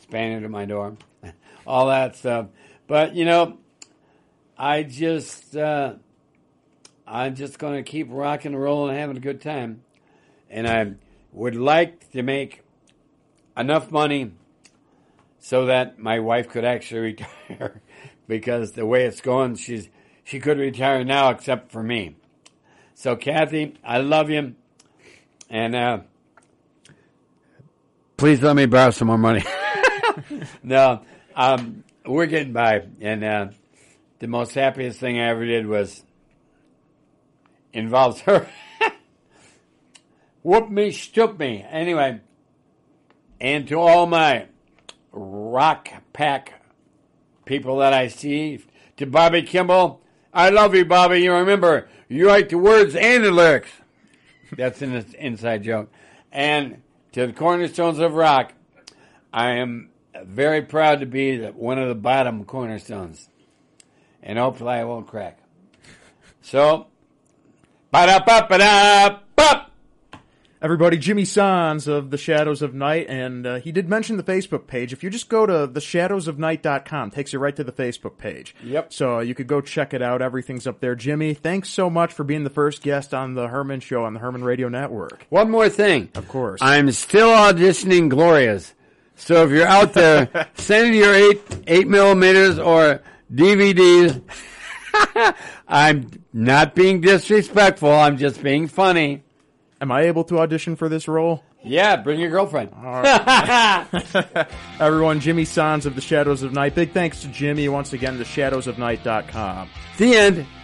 Spaniard at my door, all that stuff. But, I'm just going to keep rocking and rolling and having a good time. And I would like to make enough money so that my wife could actually retire. Because the way it's going, she could retire now except for me. So, Kathy, I love you. And please let me borrow some more money. No, we're getting by. And the most happiest thing I ever did involves her. Whoop me, stoop me. Anyway, and to all my rock pack people that I see, to Bobby Kimball, I love you, Bobby. You remember, you write the words and the lyrics. That's an inside joke. And to the Cornerstones of Rock, I am very proud to be one of the bottom cornerstones. And hopefully I won't crack. So, ba-da-ba-ba-da-ba! Everybody, Jimmy Sans of The Shadows of Night, and he did mention the Facebook page. If you just go to theshadowsofnight.com, takes you right to the Facebook page. Yep. So you could go check it out. Everything's up there. Jimmy, thanks so much for being the first guest on the Herman Show on the Herman Radio Network. One more thing. Of course. I'm still auditioning Glorias. So if you're out there, send your 8 millimeters or DVDs. I'm not being disrespectful. I'm just being funny. Am I able to audition for this role? Yeah, bring your girlfriend. All right. Everyone, Jimmy Sans of The Shadows of Night. Big thanks to Jimmy. Once again, theshadowsofnight.com. The end.